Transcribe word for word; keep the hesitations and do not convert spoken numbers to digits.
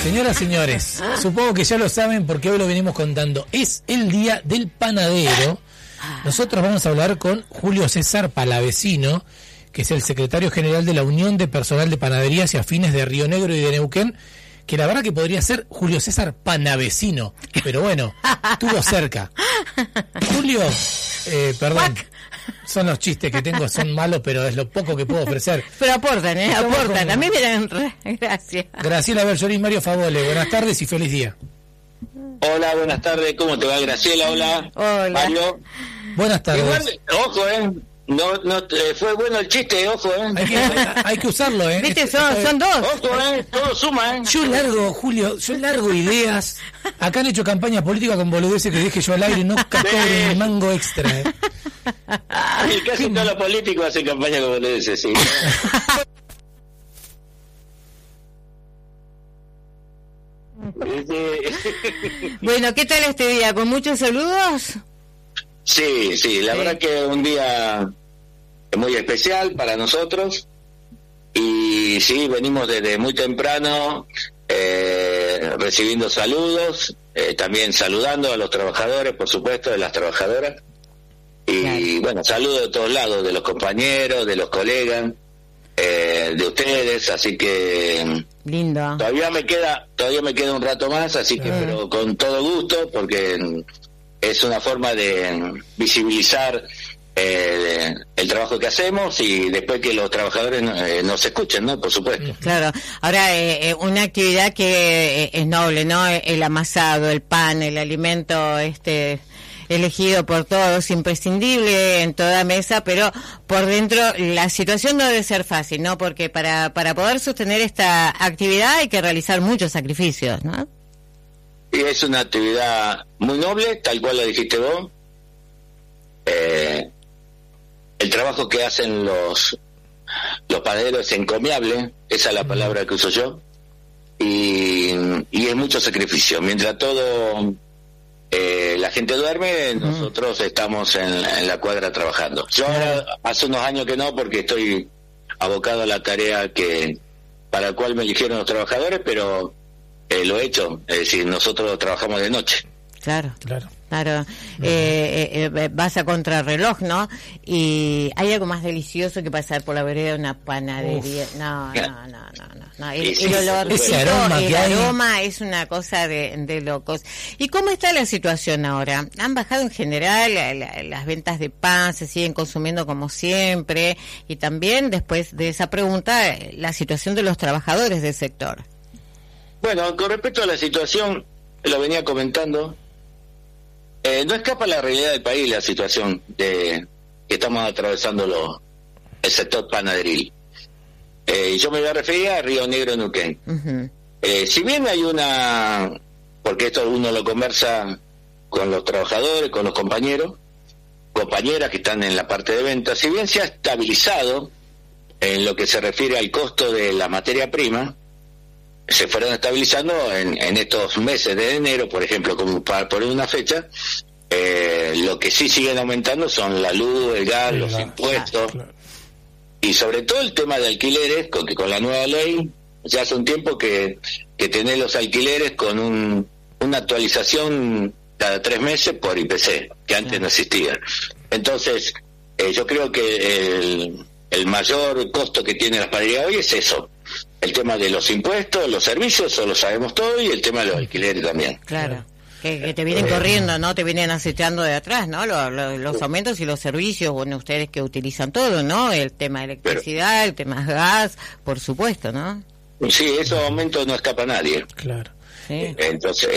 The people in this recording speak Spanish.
Señoras, señores, supongo que ya lo saben porque hoy lo venimos contando. Es el Día del Panadero. Nosotros vamos a hablar con Julio César Palavecino, que es el secretario general de la Unión de Personal de Panaderías y Afines de Río Negro y de Neuquén, que la verdad que podría ser Julio César Panavecino, pero bueno, estuvo cerca. Julio, eh, perdón, son los chistes que tengo, son malos, pero es lo poco que puedo ofrecer. Pero aportan, ¿eh? Estamos Aportan. con... A mí me dan... Re... Gracias. Graciela Bergerín, Mario Favole, buenas tardes y feliz día. Hola, buenas tardes, ¿cómo te va, Graciela? Hola, Hola. Mario. Buenas tardes. Igual, ojo, ¿eh? No, no, eh, fue bueno el chiste, ojo, ¿eh? Hay que, hay que usarlo, ¿eh? Viste, son, son dos. Ojo, ¿eh? Todo suma, ¿eh? Yo largo, Julio, yo largo ideas. Acá han hecho campaña política con boludeces que dije yo al aire y no cobren el mango extra, ¿eh? Y casi todos los políticos hacen campaña como le dice, sí. Bueno, ¿qué tal este día? ¿Con muchos saludos? Sí, sí, la Sí. verdad que un día muy especial para nosotros y sí, venimos desde muy temprano eh, recibiendo saludos, eh, también saludando a los trabajadores, por supuesto, de las trabajadoras y Claro. bueno, saludos de todos lados, de los compañeros, de los colegas, eh, de ustedes, así que Lindo. todavía me queda, todavía me queda un rato más, así que Mm. pero con todo gusto, porque es una forma de visibilizar eh, el trabajo que hacemos y después que los trabajadores eh, nos escuchen, ¿no? Por supuesto. Claro. Ahora, eh, eh, una actividad que eh, es noble, ¿no? El amasado, el pan, el alimento este elegido por todos, imprescindible en toda mesa, pero por dentro la situación no debe ser fácil, ¿no? Porque para, para poder sostener esta actividad hay que realizar muchos sacrificios, ¿no? Y es una actividad muy noble, tal cual lo dijiste vos. Eh, el trabajo que hacen los los panaderos es encomiable, esa es la palabra que uso yo, y, y es mucho sacrificio. Mientras todo eh, la gente duerme, nosotros estamos en, en la cuadra trabajando. Yo ahora hace unos años que no, porque estoy abocado a la tarea que para la cual me eligieron los trabajadores, pero Eh, lo he hecho, es decir, nosotros trabajamos de noche. Claro. Claro. Claro, eh, eh, eh, vas a contrarreloj, ¿no? Y hay algo más delicioso que pasar por la vereda de una panadería. Uf. No, no, no, no, no, no. El, Sí, el olor, ese aroma el que hay. aroma es una cosa de, de locos. ¿Y cómo está la situación ahora? ¿Han bajado en general la, la, las ventas de pan? ¿Se siguen consumiendo como siempre? Y también, después de esa pregunta, la situación de los trabajadores del sector. Bueno, con respecto a la situación, lo venía comentando, eh, no escapa la realidad del país la situación de que estamos atravesando lo, el sector panaderil. Eh, yo me voy a referir a Río Negro, Neuquén. Uh-huh. Eh, si bien hay una, porque esto uno lo conversa con los trabajadores, con los compañeros, compañeras que están en la parte de venta, si bien se ha estabilizado en lo que se refiere al costo de la materia prima, se fueron estabilizando en, en estos meses de enero, por ejemplo, como para poner una fecha, eh, lo que sí siguen aumentando son la luz, el gas, El los gas, impuestos, claro. y sobre todo el tema de alquileres, con que con la nueva ley ya hace un tiempo que, que tenés los alquileres con un, una actualización cada tres meses por I P C, que antes no existía. Entonces, eh, yo creo que el, el mayor costo que tiene la panadería hoy es eso. El tema de los impuestos, los servicios, eso lo sabemos todo, y el tema de los alquileres también. Claro. Que, que te vienen corriendo, ¿no? Te vienen acechando de atrás, ¿no? Los, los, los aumentos y los servicios, bueno, ustedes que utilizan todo, ¿no? El tema de electricidad, el tema de gas, por supuesto, ¿no? Sí, esos aumentos no escapa a nadie. Claro. Sí. Entonces,